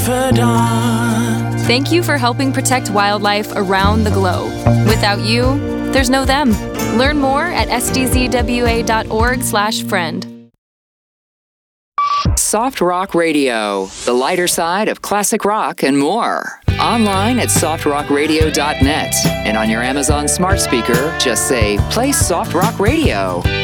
confidant. Thank you for helping protect wildlife around the globe. Without you, there's no them. Learn more at sdzwa.org/friend. Soft Rock Radio, the lighter side of classic rock and more. Online at softrockradio.net. And on your Amazon smart speaker, just say, play Soft Rock Radio.